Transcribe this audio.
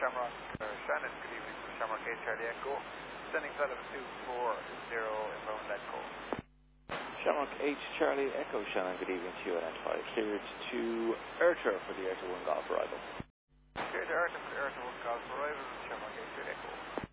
Shamrock. Shannon, good evening from Shamrock 8 Charlie Echo. Sending flight of 240 inbound Echo. Shamrock 8 Charlie Echo, Shannon, good evening to you at 5. Cleared to Ayrton for the Ayrton 1 Golf arrival. Cleared to Ayrton for the Ayrton 1 Golf arrival, Shamrock 8 Charlie Echo.